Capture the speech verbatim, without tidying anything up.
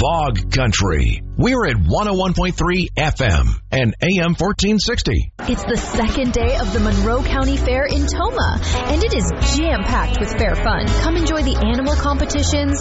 Bog Country. We're at one oh one point three F M and A M fourteen sixty. It's the second day of the Monroe County Fair in Toma, and it is jam-packed with fair fun. Come enjoy the animal competitions,